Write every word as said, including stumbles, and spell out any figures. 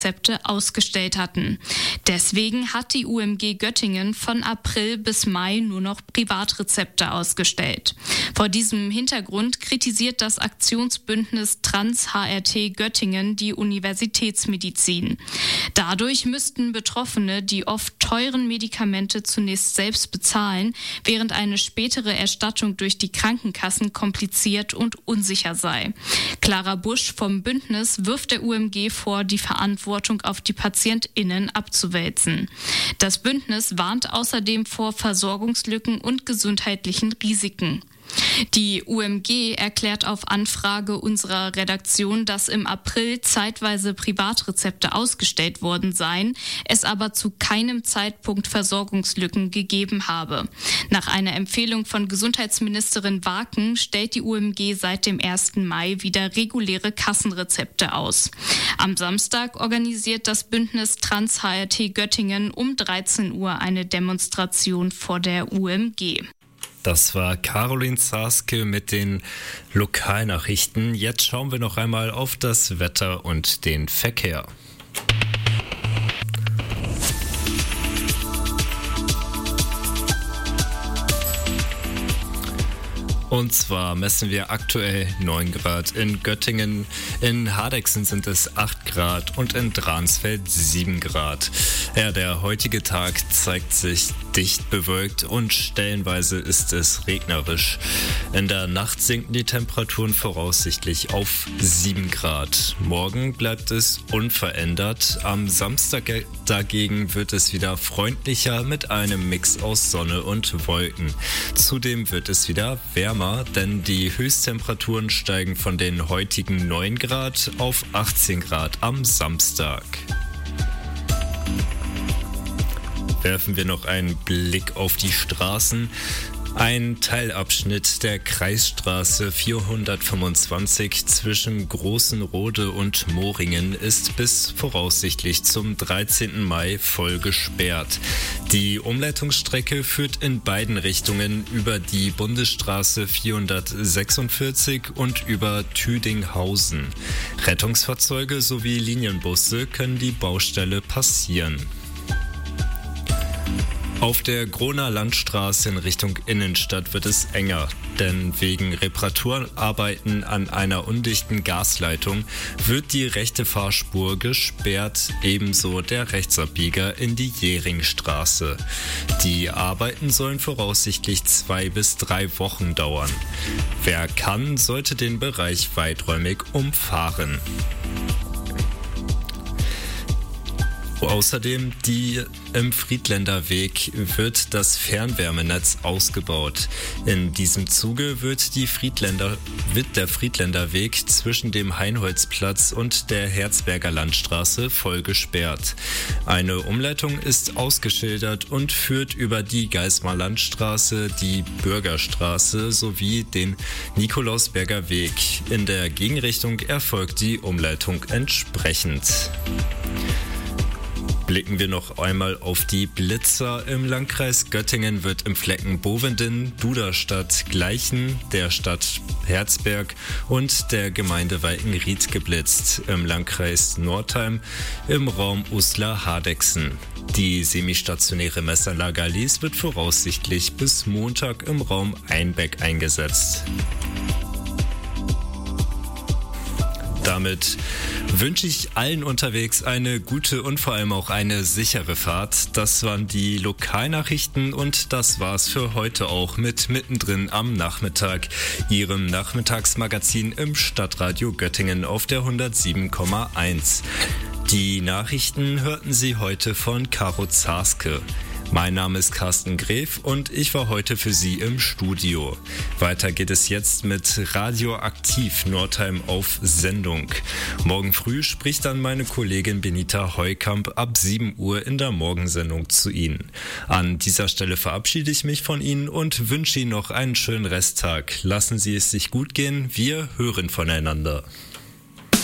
Rezepte ausgestellt hatten. Deswegen hat die U M G Göttingen von April bis Mai nur noch Privatrezepte ausgestellt. Vor diesem Hintergrund kritisiert das Aktionsbündnis Trans-H R T Göttingen die Universitätsmedizin. Dadurch müssten Betroffene die oft teuren Medikamente zunächst selbst bezahlen, während eine spätere Erstattung durch die Krankenkassen kompliziert und unsicher sei. Clara Busch vom Bündnis wirft der U M G vor, die Verantwortung auf die PatientInnen abzuwälzen. Das Bündnis warnt außerdem vor Versorgungslücken und gesundheitlichen Risiken. Die U M G erklärt auf Anfrage unserer Redaktion, dass im April zeitweise Privatrezepte ausgestellt worden seien, es aber zu keinem Zeitpunkt Versorgungslücken gegeben habe. Nach einer Empfehlung von Gesundheitsministerin Waken stellt die U M G seit dem ersten Mai wieder reguläre Kassenrezepte aus. Am Samstag organisiert das Bündnis Trans-H R T Göttingen um dreizehn Uhr eine Demonstration vor der U M G. Das war Caroline Zaske mit den Lokalnachrichten. Jetzt schauen wir noch einmal auf das Wetter und den Verkehr. Und zwar messen wir aktuell neun Grad in Göttingen, in Hardegsen sind es acht Grad und in Dransfeld sieben Grad. Ja, der heutige Tag zeigt sich dicht bewölkt und stellenweise ist es regnerisch. In der Nacht sinken die Temperaturen voraussichtlich auf sieben Grad. Morgen bleibt es unverändert. Am Samstag dagegen wird es wieder freundlicher mit einem Mix aus Sonne und Wolken. Zudem wird es wieder wärmer, denn die Höchsttemperaturen steigen von den heutigen neun Grad auf achtzehn Grad am Samstag. Werfen wir noch einen Blick auf die Straßen. Ein Teilabschnitt der Kreisstraße vierhundertfünfundzwanzig zwischen Großenrode und Moringen ist bis voraussichtlich zum dreizehnten Mai voll gesperrt. Die Umleitungsstrecke führt in beiden Richtungen über die Bundesstraße vierhundertsechsundvierzig und über Tüdinghausen. Rettungsfahrzeuge sowie Linienbusse können die Baustelle passieren. Auf der Groner Landstraße in Richtung Innenstadt wird es enger, denn wegen Reparaturarbeiten an einer undichten Gasleitung wird die rechte Fahrspur gesperrt, ebenso der Rechtsabbieger in die Jähringstraße. Die Arbeiten sollen voraussichtlich zwei bis drei Wochen dauern. Wer kann, sollte den Bereich weiträumig umfahren. Außerdem die im Friedländer Weg wird das Fernwärmenetz ausgebaut. In diesem Zuge wird, die Friedländer, wird der Friedländer Weg zwischen dem Heinholzplatz und der Herzberger Landstraße voll gesperrt. Eine Umleitung ist ausgeschildert und führt über die Geismar Landstraße, die Bürgerstraße sowie den Nikolausberger Weg. In der Gegenrichtung erfolgt die Umleitung entsprechend. Blicken wir noch einmal auf die Blitzer. Im Landkreis Göttingen wird im Flecken Bovenden, Duderstadt, Gleichen, der Stadt Herzberg und der Gemeinde Walkenried geblitzt. Im Landkreis Nordheim im Raum Uslar-Hardegsen. Die semistationäre Messanlage Alice wird voraussichtlich bis Montag im Raum Einbeck eingesetzt. Damit wünsche ich allen unterwegs eine gute und vor allem auch eine sichere Fahrt. Das waren die Lokalnachrichten und das war's für heute auch mit Mittendrin am Nachmittag, Ihrem Nachmittagsmagazin im Stadtradio Göttingen auf der hundertsieben Komma eins. Die Nachrichten hörten Sie heute von Caro Zaske. Mein Name ist Carsten Gref und ich war heute für Sie im Studio. Weiter geht es jetzt mit Radioaktiv Nordheim auf Sendung. Morgen früh spricht dann meine Kollegin Benita Heukamp ab sieben Uhr in der Morgensendung zu Ihnen. An dieser Stelle verabschiede ich mich von Ihnen und wünsche Ihnen noch einen schönen Resttag. Lassen Sie es sich gut gehen, wir hören voneinander.